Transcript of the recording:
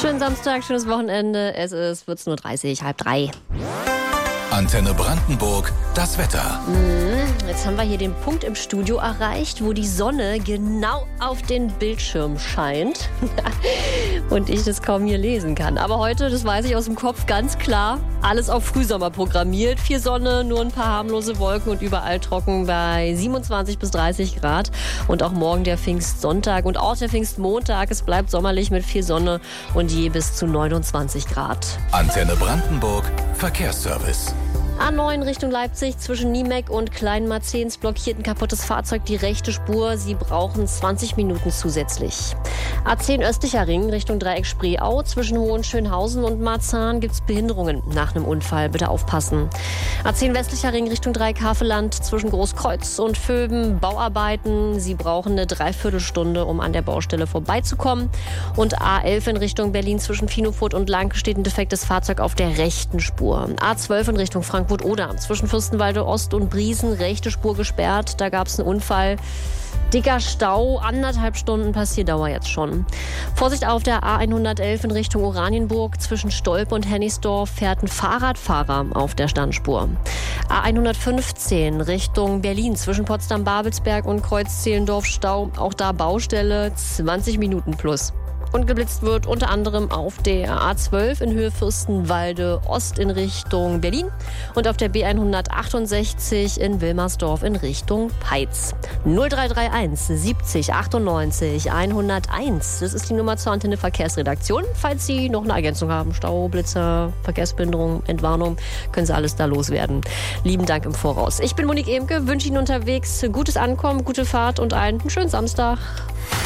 Schönen Samstag, schönes Wochenende. Es ist 14.30 Uhr, halb drei. Antenne Brandenburg, das Wetter. Jetzt haben wir hier den Punkt im Studio erreicht, wo die Sonne genau auf den Bildschirm scheint und ich das kaum hier lesen kann. Aber heute, das weiß ich aus dem Kopf ganz klar, alles auf Frühsommer programmiert. Viel Sonne, nur ein paar harmlose Wolken und überall trocken bei 27 bis 30 Grad. Und auch morgen der Pfingstsonntag und auch der Pfingstmontag. Es bleibt sommerlich mit viel Sonne und je bis zu 29 Grad. Antenne Brandenburg, Verkehrsservice. A9 Richtung Leipzig zwischen Niemek und Kleinmarzens blockiert ein kaputtes Fahrzeug die rechte Spur. Sie brauchen 20 Minuten zusätzlich. A10 östlicher Ring Richtung Dreieck Spreeau zwischen Hohenschönhausen und Marzahn gibt es Behinderungen nach einem Unfall. Bitte aufpassen. A10 westlicher Ring Richtung Dreieck Havelland zwischen Großkreuz und Vöben Bauarbeiten. Sie brauchen eine Dreiviertelstunde, um an der Baustelle vorbeizukommen. Und A11 in Richtung Berlin zwischen Finofurt und Lang steht ein defektes Fahrzeug auf der rechten Spur. A12 in Richtung Frankfurt-Oder zwischen Fürstenwalde Ost und Briesen, rechte Spur gesperrt. Da gab es einen Unfall. Dicker Stau, 1,5 Stunden Passierdauer jetzt schon. Vorsicht auf der A111 in Richtung Oranienburg. Zwischen Stolpe und Hennigsdorf fährt ein Fahrradfahrer auf der Standspur. A115 Richtung Berlin zwischen Potsdam-Babelsberg und Kreuz-Zehlendorf Stau. Auch da Baustelle, 20 Minuten plus. Und geblitzt wird unter anderem auf der A12 in Höhe Fürstenwalde Ost in Richtung Berlin und auf der B168 in Wilmersdorf in Richtung Peitz. 0331 70 98 101. Das ist die Nummer zur Antenne Verkehrsredaktion. Falls Sie noch eine Ergänzung haben, Stau, Blitzer, Verkehrsbehinderung, Entwarnung, können Sie alles da loswerden. Lieben Dank im Voraus. Ich bin Monique Emke, wünsche Ihnen unterwegs gutes Ankommen, gute Fahrt und einen schönen Samstag.